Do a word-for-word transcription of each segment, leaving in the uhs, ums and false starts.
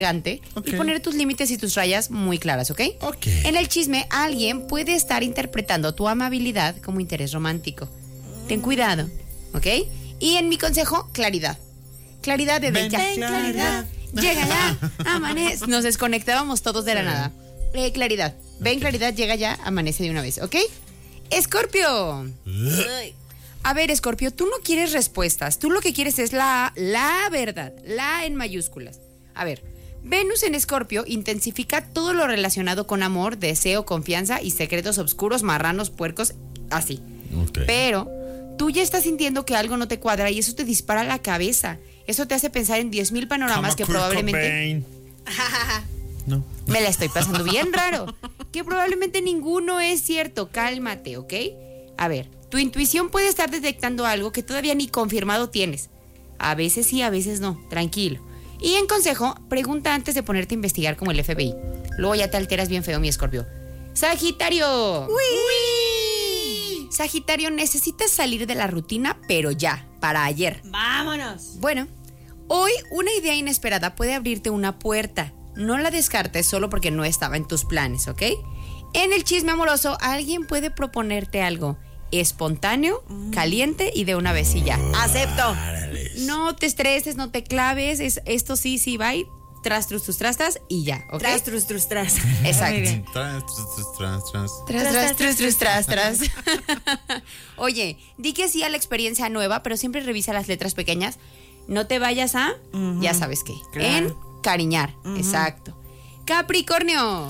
Okay. Y poner tus límites y tus rayas muy claras, ¿ok? Ok. En el chisme, alguien puede estar interpretando tu amabilidad como interés romántico. Ten cuidado, ¿ok? Y en mi consejo, claridad. Claridad de Ven, ya. ven, claridad. Llega ya, amanece. Nos desconectábamos todos de la nada. Eh, claridad. Ven, Ok. claridad, llega ya, amanece de una vez, ¿ok? Escorpio. A ver, Escorpio, tú no quieres respuestas. Tú lo que quieres es la, la verdad. La en mayúsculas. A ver, Venus en Escorpio intensifica todo lo relacionado con amor, deseo, confianza y secretos oscuros, marranos, puercos, así. Okay. Pero tú ya estás sintiendo que algo no te cuadra y eso te dispara la cabeza. Eso te hace pensar en diez mil panoramas que probablemente... No. Me la estoy pasando bien raro. Que probablemente ninguno es cierto. Cálmate, ¿ok? A ver, tu intuición puede estar detectando algo que todavía ni confirmado tienes. A veces sí, a veces no. Tranquilo. Y en consejo, pregunta antes de ponerte a investigar como el F B I. Luego ya te alteras bien feo, mi Escorpio. ¡Sagitario! ¡Uy! Sagitario, necesitas salir de la rutina, pero ya, para ayer. ¡Vámonos! Bueno, hoy una idea inesperada puede abrirte una puerta. No la descartes solo porque no estaba en tus planes, ¿ok? En el chisme amoroso, alguien puede proponerte algo espontáneo, mm. caliente y de una vez y ya. ¡Acepto! No te estreses, no te claves. Es, esto sí, sí, bye. Tras, trus, tus trastas y ya, ¿ok? Tras, trus, trus, tras. Exacto. Tras, tras, tras, tras. Tras, tras, trus, trus, tras, tras. Oye, di que sí a la experiencia nueva, pero siempre revisa las letras pequeñas. No te vayas a, uh-huh. ya sabes qué, claro. encariñar. Uh-huh. Exacto. Capricornio.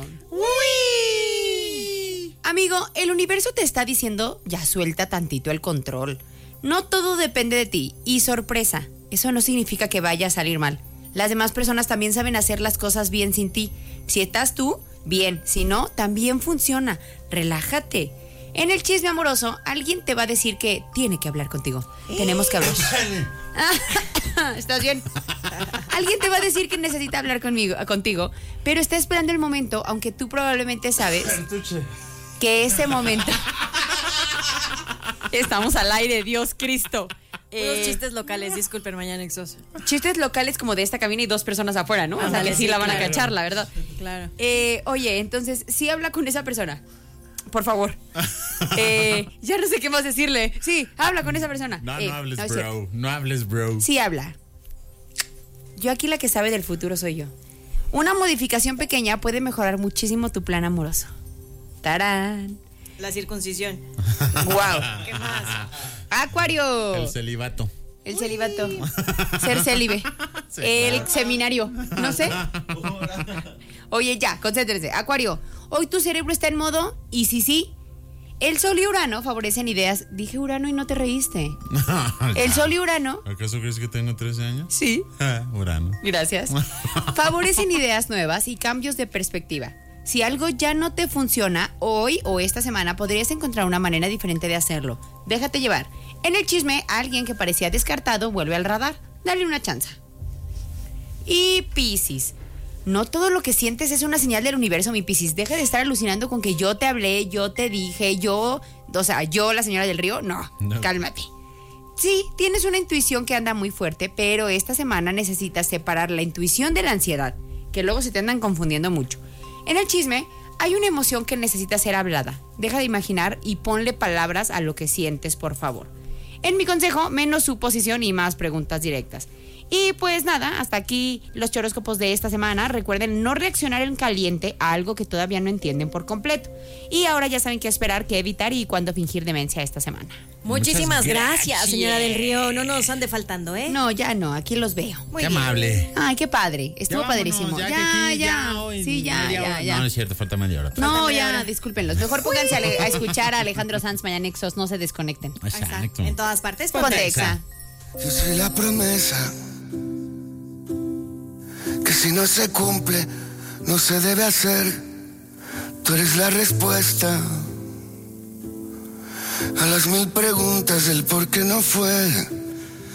¡Uy! Amigo, el universo te está diciendo, ya suelta tantito el control. No todo depende de ti. Y sorpresa, eso no significa que vaya a salir mal. Las demás personas también saben hacer las cosas bien sin ti. Si estás tú, bien. Si no, también funciona. Relájate. En el chisme amoroso, alguien te va a decir que tiene que hablar contigo. Tenemos que hablar. ¿Estás bien? Alguien te va a decir que necesita hablar conmigo, contigo, pero está esperando el momento, aunque tú probablemente sabes que ese momento... Estamos al aire, Dios Cristo. Unos eh, chistes locales, disculpen, Mañanexos. Chistes locales como de esta cabina y dos personas afuera, ¿no? Ah, o sea, que sí, sí la van claro. a cachar, la verdad. Claro. Eh, oye, entonces, sí habla con esa persona. Por favor. Eh, ya no sé qué más decirle. Sí, habla con esa persona. No, eh, no hables, no, bro. No hables, bro. Sí habla. Yo aquí la que sabe del futuro soy yo. Una modificación pequeña puede mejorar muchísimo tu plan amoroso. ¡Tarán! La circuncisión. ¡Guau! ¿Qué más? Acuario. El celibato. El celibato. Ser célibe. Sí, el claro. Seminario. No sé. Oye, ya, concéntrese. Acuario, hoy tu cerebro está en modo y sí, sí. El Sol y Urano favorecen ideas. Dije Urano y no te reíste. El Sol y Urano. ¿Acaso crees que tengo trece años? Sí. Urano. Gracias. Favorecen ideas nuevas y cambios de perspectiva. Si algo ya no te funciona, hoy o esta semana podrías encontrar una manera diferente de hacerlo. Déjate llevar. En el chisme, alguien que parecía descartado vuelve al radar. Dale una chance. Y Piscis. No todo lo que sientes es una señal del universo, mi Piscis. Deja de estar alucinando con que yo te hablé, yo te dije, yo... O sea, yo, la señora del río. No, no. Cálmate. Sí, tienes una intuición que anda muy fuerte, pero esta semana necesitas separar la intuición de la ansiedad, que luego se te andan confundiendo mucho. En el chisme, hay una emoción que necesita ser hablada. Deja de imaginar y ponle palabras a lo que sientes, por favor. En mi consejo, menos suposición y más preguntas directas. Y pues nada, hasta aquí los horóscopos de esta semana. Recuerden no reaccionar en caliente a algo que todavía no entienden por completo. Y ahora ya saben qué esperar, qué evitar y cuándo fingir demencia esta semana. Muchísimas gracias, gracias, señora del Río. No nos ande faltando, ¿eh? No, ya no, aquí los veo. Muy qué bien. Amable. Ay, qué padre. Estuvo ya padrísimo. Ya, ya, aquí, ya. ya hoy, sí, ya, ya, ya. No, no es cierto, falta media hora. No, falta ya, hora. discúlpenlos. Mejor pónganse a, a escuchar a Alejandro Sanz Mañanexos, no se desconecten. Exacto. En todas partes. Ponte Exa. Yo soy la promesa que si no se cumple, no se debe hacer. Tú eres la respuesta a las mil preguntas del por qué no fue.